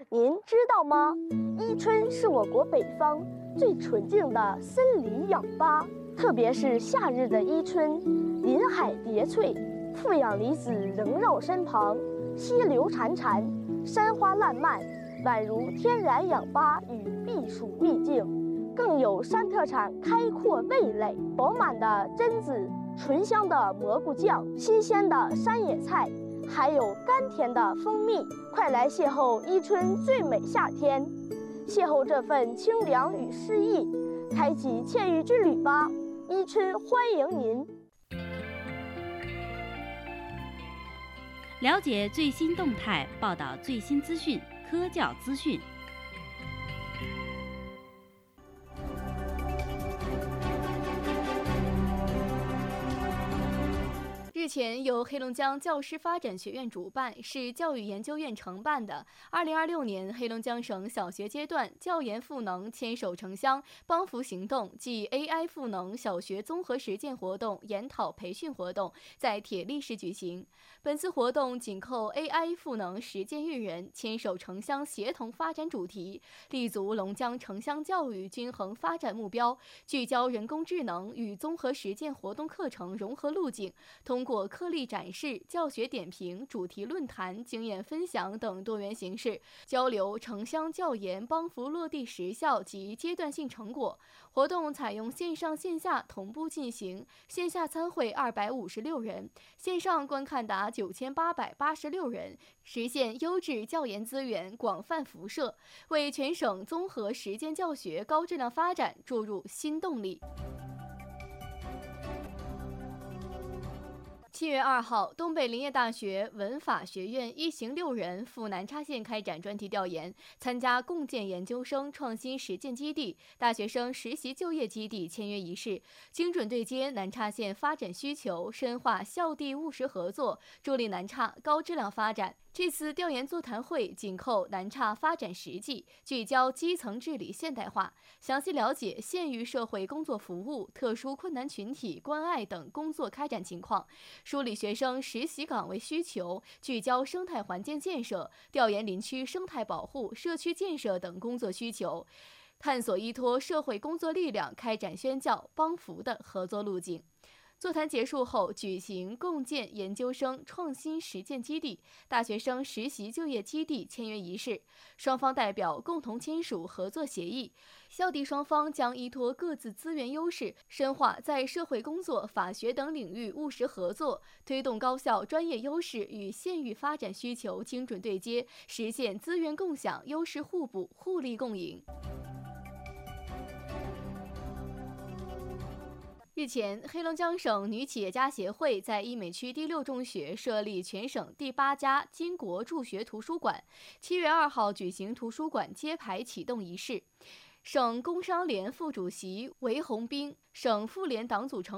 您知道吗？伊春是我国北方最纯净的森林氧吧，特别是夏日的伊春，林海叠翠，负氧离子萦绕身旁，溪流潺潺，山花烂漫，宛如天然氧吧与避暑秘境，更有山特产开阔味蕾，饱满的榛子，醇香的蘑菇酱，新鲜的山野菜，还有甘甜的蜂蜜。快来邂逅伊春最美夏天，邂逅这份清凉与诗意，开启沁郁之旅吧！伊春欢迎您。 了解最新动态，报道最新资讯，科教资讯。 日前，由黑龙江教师发展学院主办，市教育研究院承办的2026年黑龙江省小学阶段教研赋能牵手城乡帮扶行动暨 AI 赋能小学综合实践活动研讨培训活动在铁力市举行。本次活动紧扣 AI 赋能实践育人、牵手城乡协同发展主题，立足龙江城乡教育均衡发展目标，聚焦人工智能与综合实践活动课程融合路径，通过课例展示、教学点评、主题论坛、经验分享等多元形式，交流城乡教研帮扶落地实效及阶段性成果。活动采用线上线下同步进行，线下参会256人，线上观看达9886人，实现优质教研资源广泛辐射，为全省综合实践教学高质量发展注入新动力。7月2号，东北林业大学文法学院一行6人赴南岔县开展专题调研，参加共建研究生创新实践基地、大学生实习就业基地签约仪式，精准对接南岔县发展需求，深化校地务实合作，助力南岔高质量发展。这次调研座谈会紧扣南岔发展实际，聚焦基层治理现代化，详细了解县域社会工作服务、特殊困难群体关爱等工作开展情况，梳理学生实习岗位需求，聚焦生态环境建设、调研林区生态保护、社区建设等工作需求，探索依托社会工作力量开展宣教帮扶的合作路径。座谈结束后，举行共建研究生创新实践基地、大学生实习就业基地签约仪式，双方代表共同签署合作协议。校地双方将依托各自资源优势，深化在社会工作、法学等领域务实合作，推动高校专业优势与县域发展需求精准对接，实现资源共享、优势互补、互利共赢。日前，黑龙江省女企业家协会在医美区第6中学设立全省第8家金国助学图书馆。7月2号举行图书馆揭牌启动仪式。省工商联副主席韦宏斌、省妇联党组成